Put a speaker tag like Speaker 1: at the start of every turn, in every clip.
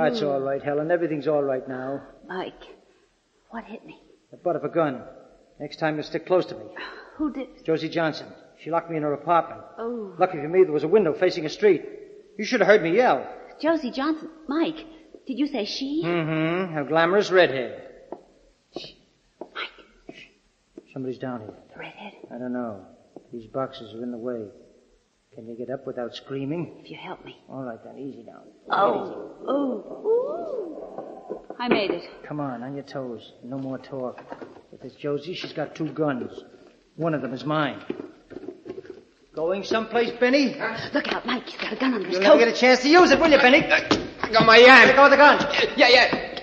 Speaker 1: Oh, it's all right, Helen. Everything's all right now.
Speaker 2: Mike, what hit me?
Speaker 1: The butt of a gun. Next time you'll stick close to me.
Speaker 2: Who did?
Speaker 1: Josie Johnson. She locked me in her apartment.
Speaker 2: Oh.
Speaker 1: Lucky for me, there was a window facing a street. You should have heard me yell.
Speaker 2: Josie Johnson. Mike, did you say she?
Speaker 1: Mm-hmm. A glamorous redhead.
Speaker 2: Mike.
Speaker 1: Somebody's down here.
Speaker 2: The redhead?
Speaker 1: I don't know. These boxes are in the way. Can you get up without screaming?
Speaker 2: If you help me.
Speaker 1: All right, then. Easy now.
Speaker 2: Oh. I made it.
Speaker 1: Come on your toes. No more talk. If it's Josie, she's got 2 guns. One of them is mine. Going someplace, Benny?
Speaker 2: Look out, Mike. He's got a gun on his
Speaker 1: You'll
Speaker 2: toe.
Speaker 1: never get a chance to use it, will you, Benny?
Speaker 3: I got my hand.
Speaker 1: Let go of the gun.
Speaker 3: Yeah.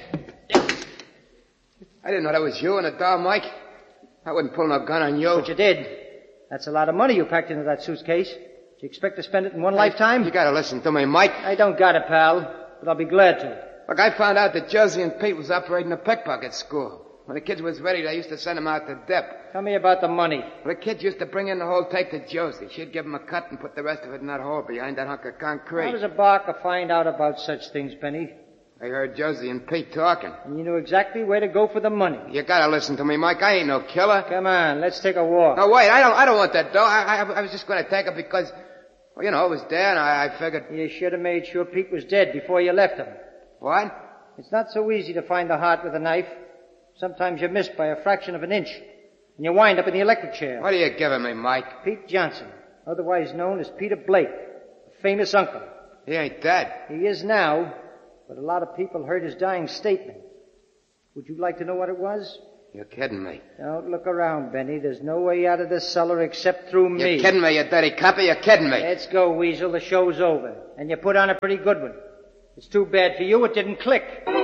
Speaker 3: I didn't know that was you in the door, Mike. I wouldn't pull no gun on you.
Speaker 1: But you did. That's a lot of money you packed into that suitcase. Do you expect to spend it in one lifetime?
Speaker 3: You gotta listen to me, Mike.
Speaker 1: I don't got it, pal. But I'll be glad to.
Speaker 3: Look, I found out that Josie and Pete was operating a pickpocket school. When the kids was ready, they used to send them out to dip.
Speaker 1: Tell me about the money.
Speaker 3: Well, the kids used to bring in the whole tape to Josie. She'd give them a cut and put the rest of it in that hole behind that hunk of concrete.
Speaker 1: How does a barker find out about such things, Benny?
Speaker 3: I heard Josie and Pete talking.
Speaker 1: And you knew exactly where to go for the money.
Speaker 3: You gotta listen to me, Mike. I ain't no killer.
Speaker 1: Come on, let's take a walk.
Speaker 3: No, wait, I don't want that dough. I was just gonna take it because, well, it was there and I figured...
Speaker 1: You should have made sure Pete was dead before you left him.
Speaker 3: What?
Speaker 1: It's not so easy to find the heart with a knife. Sometimes you miss by a fraction of an inch. And you wind up in the electric chair.
Speaker 3: What are you giving me, Mike?
Speaker 1: Pete Johnson, otherwise known as Peter Blake, a famous uncle.
Speaker 3: He ain't dead.
Speaker 1: He is now, but a lot of people heard his dying statement. Would you like to know what it was?
Speaker 3: You're kidding me.
Speaker 1: Don't look around, Benny. There's no way out of this cellar except through me.
Speaker 3: You're kidding me, you dirty copper. You're kidding me.
Speaker 1: Let's go, Weasel. The show's over. And you put on a pretty good one. It's too bad for you it didn't click.